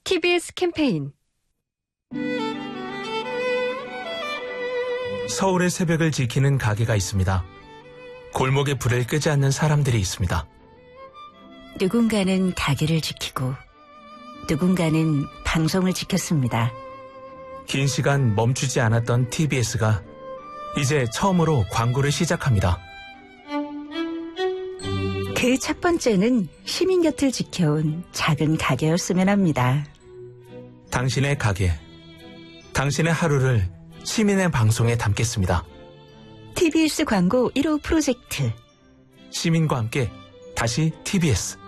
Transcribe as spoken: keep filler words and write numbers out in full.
티비에스 캠페인. 서울의 새벽을 지키는 가게가 있습니다. 골목에 불을 끄지 않는 사람들이 있습니다. 누군가는 가게를 지키고 누군가는 방송을 지켰습니다. 긴 시간 멈추지 않았던 티비에스가 이제 처음으로 광고를 시작합니다. 그 첫 번째는 시민 곁을 지켜온 작은 가게였으면 합니다. 당신의 가게, 당신의 하루를 시민의 방송에 담겠습니다. 티비에스 광고 일 호 프로젝트. 시민과 함께 다시 티비에스.